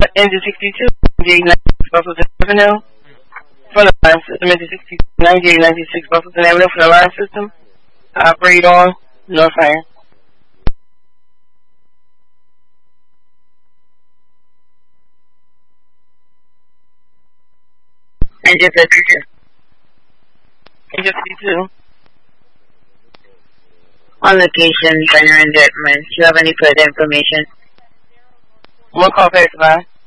Engine 62, 9896 Buffleton Avenue. For the line system, Engine 62, 9896 Buffleton Avenue for the line system. Operate on North Iron. Engine 52. Engine 52. On location, Center and Jetman. Do you have any further information? One call passed by.